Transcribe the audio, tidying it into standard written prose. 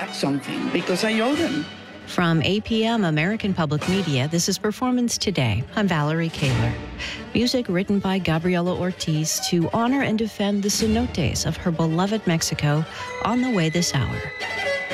back something because I owe them. From APM American Public Media, this is Performance Today. I'm Valerie Kaler. Music written by Gabriela Ortiz to honor and defend the cenotes of her beloved Mexico on the way this hour.